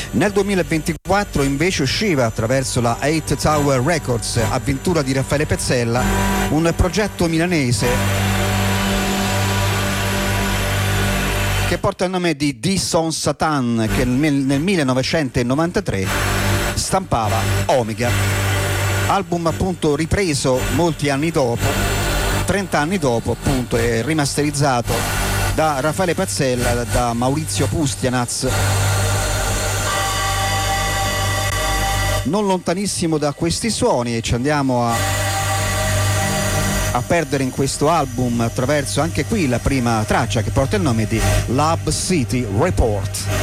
Nel 2024 invece usciva attraverso la Eight Tower Records, avventura di Raffaele Pezzella, un progetto milanese che porta il nome di Die Son Satan, che nel 1993 stampava Omega, album appunto ripreso molti anni dopo, 30 anni dopo appunto, e rimasterizzato da Raffaele Pezzella, da Maurizio Pustianaz, non lontanissimo da questi suoni, e ci andiamo a perdere in questo album attraverso anche qui la prima traccia che porta il nome di Love City Report.